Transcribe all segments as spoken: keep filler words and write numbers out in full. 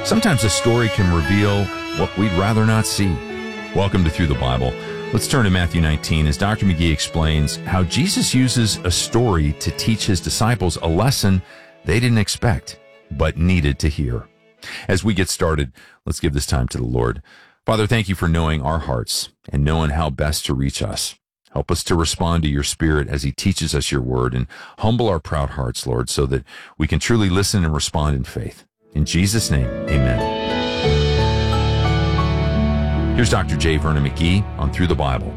Sometimes a story can reveal what we'd rather not see. Welcome to Through the Bible. Let's turn to Matthew nineteen as Doctor McGee explains how Jesus uses a story to teach his disciples a lesson they didn't expect, but needed to hear. As we get started, let's give this time to the Lord. Father, thank you for knowing our hearts and knowing how best to reach us. Help us to respond to your Spirit as he teaches us your word, and humble our proud hearts, Lord, so that we can truly listen and respond in faith. In Jesus' name, amen. Here's Doctor J. Vernon McGee on Through the Bible.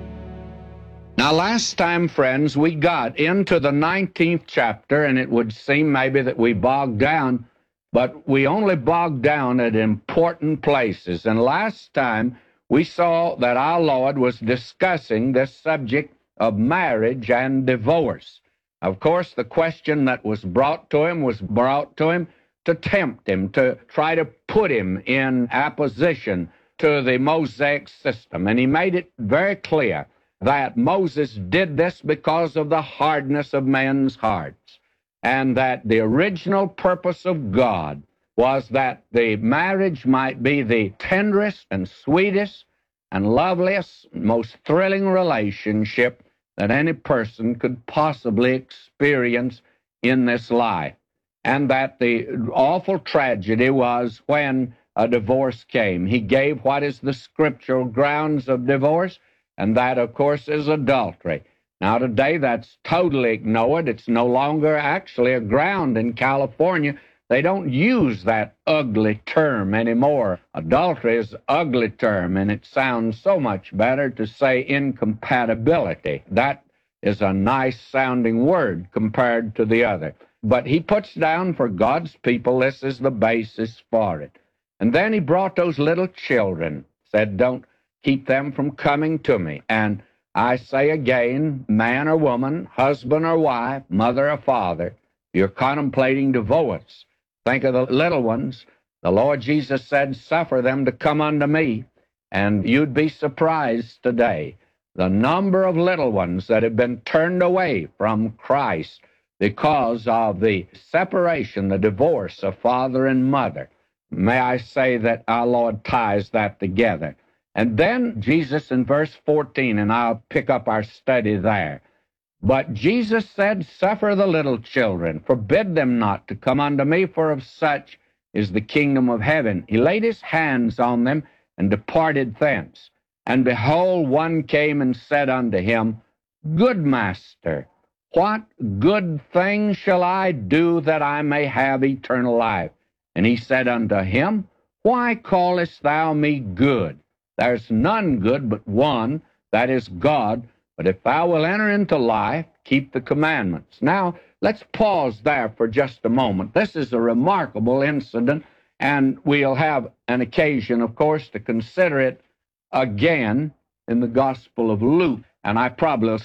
Now, last time, friends, we got into the nineteenth chapter, and it would seem maybe that we bogged down, but we only bogged down at important places. And last time, we saw that our Lord was discussing this subject of marriage and divorce. Of course, the question that was brought to him was brought to him to tempt him, to try to put him in opposition to the Mosaic system. And he made it very clear that Moses did this because of the hardness of men's hearts, and that the original purpose of God was that the marriage might be the tenderest and sweetest and loveliest, most thrilling relationship that any person could possibly experience in this life. And that the awful tragedy was when a divorce came. He gave what is the scriptural grounds of divorce, and that, of course, is adultery. Now, today, that's totally ignored. It's no longer actually a ground in California. They don't use that ugly term anymore. Adultery is an ugly term, and it sounds so much better to say incompatibility. That is a nice-sounding word compared to the other. But he puts down for God's people, this is the basis for it. And then he brought those little children, said, don't keep them from coming to me. And I say again, man or woman, husband or wife, mother or father, you're contemplating divorce. Think of the little ones. The Lord Jesus said, suffer them to come unto me. And you'd be surprised today, the number of little ones that have been turned away from Christ because of the separation, the divorce of father and mother. May I say that our Lord ties that together. And then Jesus in verse fourteen, and I'll pick up our study there. But Jesus said, suffer the little children, forbid them not to come unto me, for of such is the kingdom of heaven. He laid his hands on them and departed thence. And behold, one came and said unto him, Good Master, what good thing shall I do that I may have eternal life? And he said unto him, Why callest thou me good? There's none good but one, that is God. But if thou wilt enter into life, keep the commandments. Now, let's pause there for just a moment. This is a remarkable incident, and we'll have an occasion, of course, to consider it again in the Gospel of Luke. And I probably will